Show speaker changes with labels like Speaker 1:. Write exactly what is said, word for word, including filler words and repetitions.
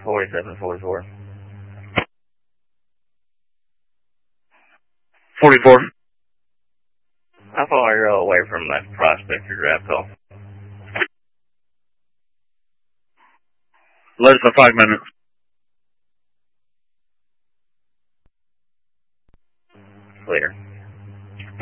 Speaker 1: forty-seven forty-four.
Speaker 2: forty-four.
Speaker 1: How far are you away from that prospect or draft call?
Speaker 2: Less than five minutes.
Speaker 1: Clear.